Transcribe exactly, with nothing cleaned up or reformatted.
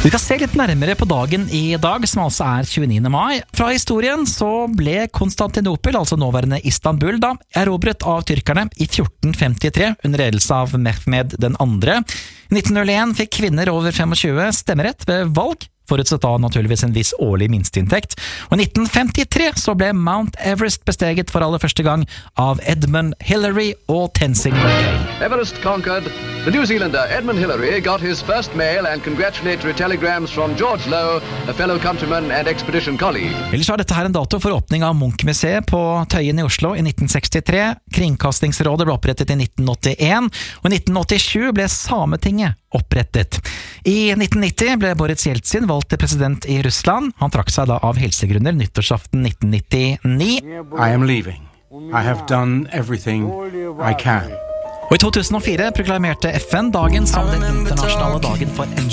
Vi skal se litt nærmere på dagen i dag, som altså er tjueniende mai. Fra historien så ble Konstantinopel, altså nåværende Istanbul, da, erobret av tyrkerne i fjorten femtitre under ledelse av Mehmed den andre. I nitten null en fikk kvinner over tjuefem stemmerett ved valg, forutsatt da naturligvis en viss årlig minsteinntekt. Og i nitten femtitre så ble Mount Everest besteget for aller første gang av Edmund Hillary og Tenzing Norgay. Everest conquered. The New Zealander Edmund Hillary got his first mail and congratulatory telegrams from George Lowe, a fellow countryman and expedition colleague. Ellers er dette her en dato for åpning av Munch-museet på Tøyen i Oslo i nitten sekstitre. Kringkastingsrådet ble opprettet i nitten åttien, og i nitten åttisju ble Sametinget opprettet. I nitten nitti ble Boris Jeltsin valgt til president i Russland. Han trakk seg da av helsegrunner nyttårsaften nitten nittini. I am leaving. I have done everything I can. Og i to tusen og fire proklamerte F N dagen som den internasjonale dagen for F N.